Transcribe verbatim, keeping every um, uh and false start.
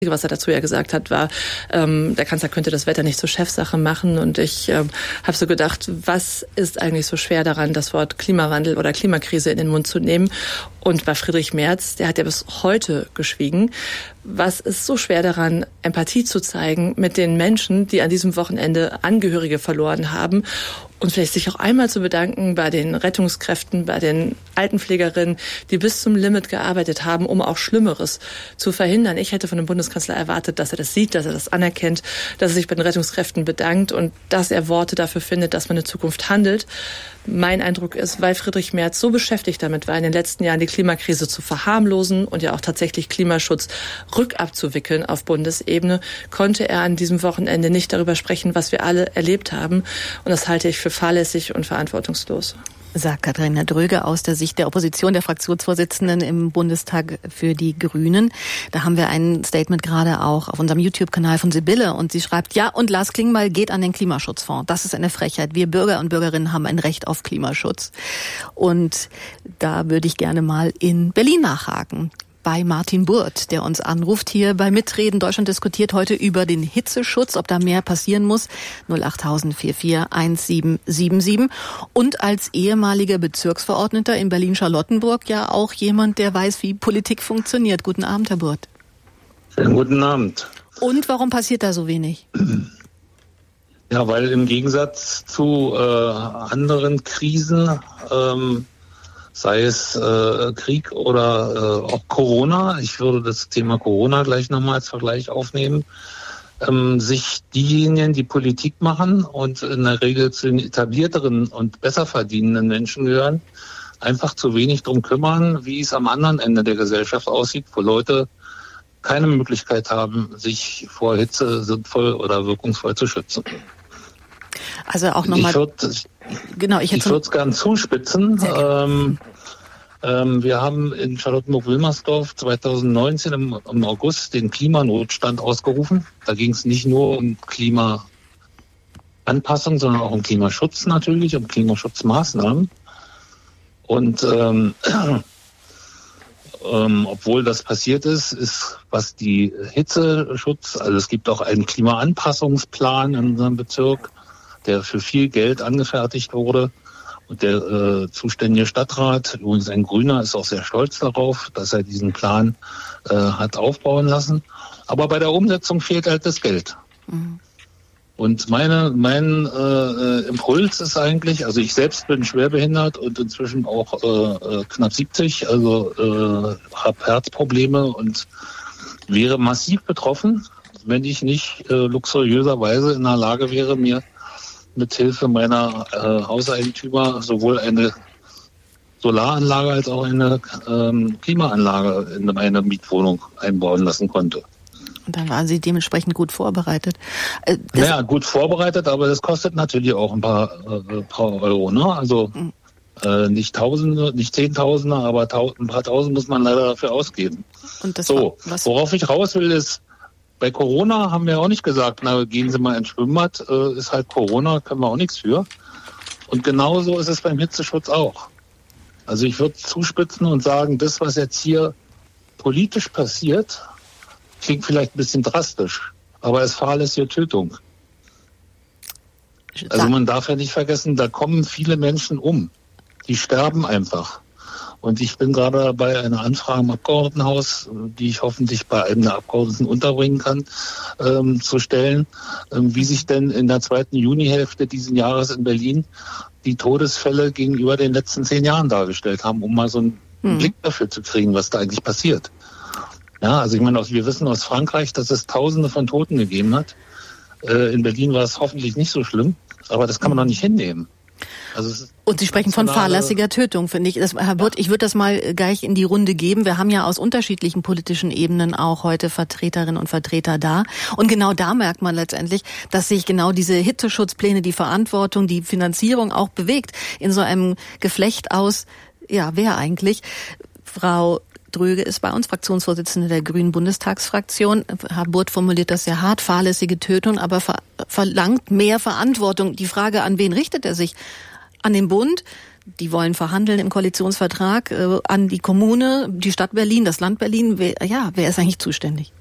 Was er dazu ja gesagt hat, war, ähm, der Kanzler könnte das Wetter nicht zur Chefsache machen. Und ich ähm, habe so gedacht, was ist eigentlich so schwer daran, das Wort Klimawandel oder Klimakrise in den Mund zu nehmen? Und bei Friedrich Merz, der hat ja bis heute geschwiegen. Was ist so schwer daran, Empathie zu zeigen mit den Menschen, die an diesem Wochenende Angehörige verloren haben? Und vielleicht sich auch einmal zu bedanken bei den Rettungskräften, bei den Altenpflegerinnen, die bis zum Limit gearbeitet haben, um auch Schlimmeres zu verhindern. Ich hätte von dem Bundeskanzler erwartet, dass er das sieht, dass er das anerkennt, dass er sich bei den Rettungskräften bedankt und dass er Worte dafür findet, dass man in Zukunft handelt. Mein Eindruck ist, weil Friedrich Merz so beschäftigt damit war, in den letzten Jahren die Klimakrise zu verharmlosen und ja auch tatsächlich Klimaschutz rückabzuwickeln auf Bundesebene, konnte er an diesem Wochenende nicht darüber sprechen, was wir alle erlebt haben. Und das halte ich für fahrlässig und verantwortungslos. Sagt Katharina Dröge aus der Sicht der Opposition, der Fraktionsvorsitzenden im Bundestag für die Grünen. Da haben wir ein Statement gerade auch auf unserem YouTube-Kanal von Sibylle und sie schreibt, ja, und Lars Klingbeil geht an den Klimaschutzfonds. Das ist eine Frechheit. Wir Bürger und Bürgerinnen haben ein Recht auf Klimaschutz. Und da würde ich gerne mal in Berlin nachhaken. Bei Martin Burt, der uns anruft hier bei Mitreden. Deutschland diskutiert heute über den Hitzeschutz, ob da mehr passieren muss. null acht null vier vier eins sieben sieben sieben. Und als ehemaliger Bezirksverordneter in Berlin-Charlottenburg ja auch jemand, der weiß, wie Politik funktioniert. Guten Abend, Herr Burt. Schönen guten Abend. Und warum passiert da so wenig? Ja, weil im Gegensatz zu äh, anderen Krisen, ähm, sei es äh, Krieg oder äh, auch Corona, ich würde das Thema Corona gleich nochmal als Vergleich aufnehmen, ähm, sich diejenigen, die Politik machen und in der Regel zu den etablierteren und besser verdienenden Menschen gehören, einfach zu wenig drum kümmern, wie es am anderen Ende der Gesellschaft aussieht, wo Leute keine Möglichkeit haben, sich vor Hitze sinnvoll oder wirkungsvoll zu schützen. Also auch nochmal. Ich würde genau, ich ich würde es gern zuspitzen. Ähm, ähm, wir haben in Charlottenburg-Wilmersdorf zweitausendneunzehn im, im August den Klimanotstand ausgerufen. Da ging es nicht nur um Klimaanpassung, sondern auch um Klimaschutz natürlich, um Klimaschutzmaßnahmen. Und ähm, ähm, obwohl das passiert ist, ist was die Hitzeschutz, also es gibt auch einen Klimaanpassungsplan in unserem Bezirk, der für viel Geld angefertigt wurde. Und der äh, zuständige Stadtrat, übrigens ein Grüner, ist auch sehr stolz darauf, dass er diesen Plan äh, hat aufbauen lassen. Aber bei der Umsetzung fehlt halt das Geld. Mhm. Und meine, mein äh, Impuls ist eigentlich, also ich selbst bin schwerbehindert und inzwischen auch äh, knapp siebzig, also äh, habe Herzprobleme und wäre massiv betroffen, wenn ich nicht äh, luxuriöserweise in der Lage wäre, mir mit Hilfe meiner äh, Hauseigentümer sowohl eine Solaranlage als auch eine ähm, Klimaanlage in meine Mietwohnung einbauen lassen konnte. Und dann waren Sie dementsprechend gut vorbereitet. Äh, naja, gut vorbereitet, aber das kostet natürlich auch ein paar, äh, paar Euro, ne? Also mhm. äh, nicht Tausende, nicht Zehntausende, aber tau- ein paar Tausend muss man leider dafür ausgeben. Und das so, war, worauf ich raus will, ist, bei Corona haben wir auch nicht gesagt, na, gehen Sie mal ins Schwimmbad, äh, ist halt Corona, können wir auch nichts für. Und genauso ist es beim Hitzeschutz auch. Also ich würde zuspitzen und sagen, das, was jetzt hier politisch passiert, klingt vielleicht ein bisschen drastisch, aber es fahrlässige Tötung. Also man darf ja nicht vergessen, da kommen viele Menschen um. Die sterben einfach. Und ich bin gerade dabei, eine Anfrage im Abgeordnetenhaus, die ich hoffentlich bei einem der Abgeordneten unterbringen kann, ähm, zu stellen, ähm, wie sich denn in der zweiten Junihälfte dieses Jahres in Berlin die Todesfälle gegenüber den letzten zehn Jahren dargestellt haben, um mal so einen hm. Blick dafür zu kriegen, was da eigentlich passiert. Ja, also ich meine, wir wissen aus Frankreich, dass es Tausende von Toten gegeben hat. Äh, in Berlin war es hoffentlich nicht so schlimm, aber das kann man doch nicht hinnehmen. Also es ist Und Sie sprechen von fahrlässiger Tötung, finde ich. Das, Herr Burt, ich würde das mal gleich in die Runde geben. Wir haben ja aus unterschiedlichen politischen Ebenen auch heute Vertreterinnen und Vertreter da. Und genau da merkt man letztendlich, dass sich genau diese Hitzeschutzpläne, die Verantwortung, die Finanzierung auch bewegt in so einem Geflecht aus, ja, wer eigentlich? Frau Dröge ist bei uns, Fraktionsvorsitzende der Grünen Bundestagsfraktion. Herr Burt formuliert das sehr hart, fahrlässige Tötung, aber ver- verlangt mehr Verantwortung. Die Frage, an wen richtet er sich? An den Bund, die wollen verhandeln im Koalitionsvertrag, äh, an die Kommune, die Stadt Berlin, das Land Berlin. Wer, ja, wer ist eigentlich zuständig?